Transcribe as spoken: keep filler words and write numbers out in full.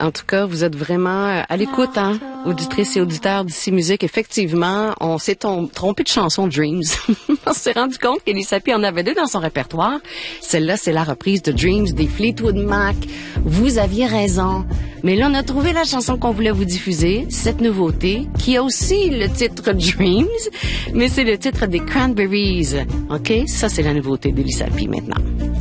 En tout cas, vous êtes vraiment à l'écoute, hein, auditrices et auditeurs d'ici Musique. Effectivement, on s'est trompé de chanson Dreams. On s'est rendu compte qu'Elisa P en avait deux dans son répertoire. Celle-là, c'est la reprise de Dreams des Fleetwood Mac. Vous aviez raison. Mais là, on a trouvé la chanson qu'on voulait vous diffuser, cette nouveauté, qui a aussi le titre Dreams, mais c'est le titre des Cranberries. OK? Ça, c'est la nouveauté d'Elisa P maintenant.